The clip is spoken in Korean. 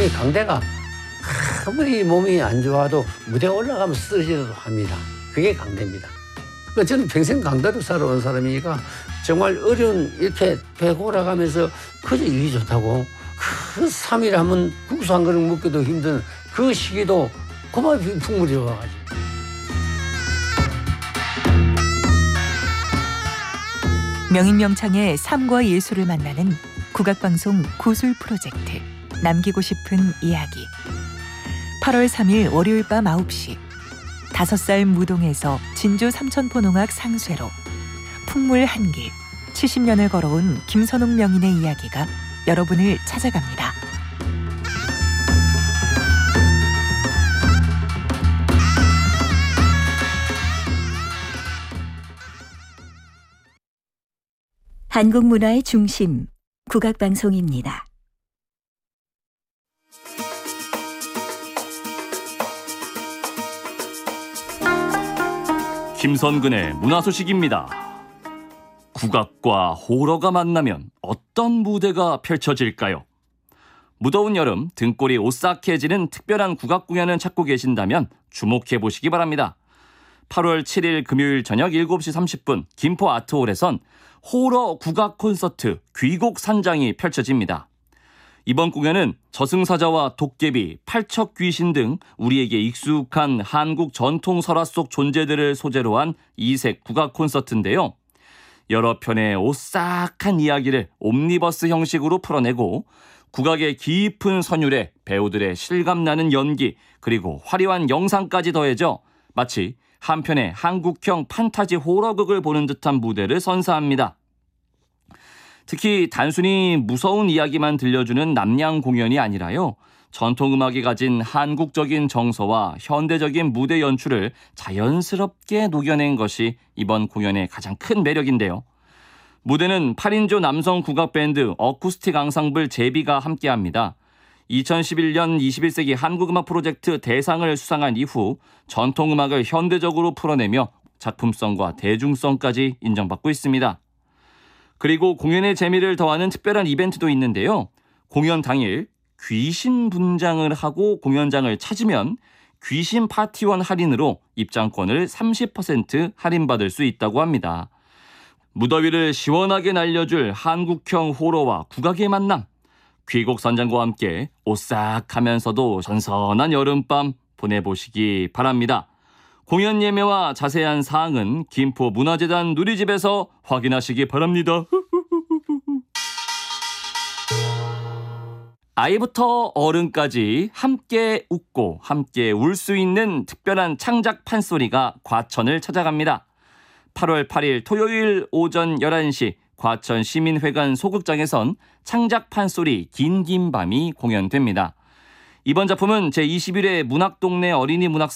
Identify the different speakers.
Speaker 1: 몸이 강대가 아무리 몸이 안 좋아도 무대 올라가면 쓰러지라도 합니다. 그게 강대입니다. 그러니까 저는 평생 강대로 살아온 사람이니까 정말 어려운 이렇게 배 골아가면서 그저 일이 좋다고 그 3일 하면 국수 한 그릇 먹기도 힘든 그 시기도 그만 풍물이 와가지고.
Speaker 2: 명인명창의 삶과 예술을 만나는 국악방송 구술 프로젝트 남기고 싶은 이야기. 8월 3일 월요일 밤 9시 5살 무동에서 진주 삼천포농악 상쇠로 풍물 한길 70년을 걸어온 김선웅 명인의 이야기가 여러분을 찾아갑니다.
Speaker 3: 한국 문화의 중심, 국악방송입니다.
Speaker 4: 김선근의 문화소식입니다. 국악과 호러가 만나면 어떤 무대가 펼쳐질까요? 무더운 여름 등골이 오싹해지는 특별한 국악 공연을 찾고 계신다면 주목해 보시기 바랍니다. 8월 7일 금요일 저녁 7시 30분 김포 아트홀에선 호러 국악 콘서트 귀곡 산장이 펼쳐집니다. 이번 공연은 저승사자와 도깨비, 팔척 귀신 등 우리에게 익숙한 한국 전통 설화 속 존재들을 소재로 한 이색 국악 콘서트인데요. 여러 편의 오싹한 이야기를 옴니버스 형식으로 풀어내고 국악의 깊은 선율에 배우들의 실감나는 연기 그리고 화려한 영상까지 더해져 마치 한편의 한국형 판타지 호러극을 보는 듯한 무대를 선사합니다. 특히 단순히 무서운 이야기만 들려주는 남양 공연이 아니라요. 전통음악이 가진 한국적인 정서와 현대적인 무대 연출을 자연스럽게 녹여낸 것이 이번 공연의 가장 큰 매력인데요. 무대는 8인조 남성 국악밴드 어쿠스틱 앙상블 제비가 함께합니다. 2011년 21세기 한국음악 프로젝트 대상을 수상한 이후 전통음악을 현대적으로 풀어내며 작품성과 대중성까지 인정받고 있습니다. 그리고 공연의 재미를 더하는 특별한 이벤트도 있는데요. 공연 당일 귀신 분장을 하고 공연장을 찾으면 귀신 파티원 할인으로 입장권을 30% 할인받을 수 있다고 합니다. 무더위를 시원하게 날려줄 한국형 호러와 국악의 만남. 귀곡 산장과 함께 오싹하면서도 선선한 여름밤 보내보시기 바랍니다. 공연 예매와 자세한 사항은 김포 문화재단 누리집에서 확인하시기 바랍니다. 아이부터 어른까지 함께 웃고 함께 울 수 있는 특별한 창작 판소리가 과천을 찾아갑니다. 8월 8일 토요일 오전 11시 과천 시민회관 소극장에선 창작 판소리 긴긴 밤이 공연됩니다. 이번 작품은 제21회 문학동네 어린이 문학